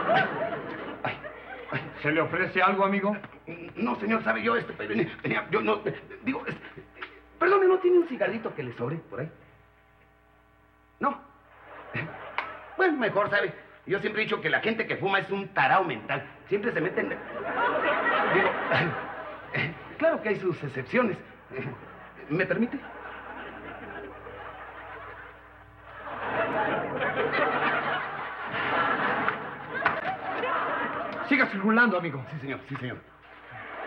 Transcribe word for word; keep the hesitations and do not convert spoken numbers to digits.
Ay, ay. ¿Se le ofrece algo, amigo? No, señor, sabe, yo este venía, venía- yo no, digo, este, perdone, ¿no tiene un cigarrito que le sobre por ahí? No. Bueno, mejor, ¿sabe? Yo siempre he dicho que la gente que fuma es un tarao mental. Siempre se meten... Digo, claro que hay sus excepciones. ¿Me permite? Siga circulando, amigo. Sí, señor, sí, señor.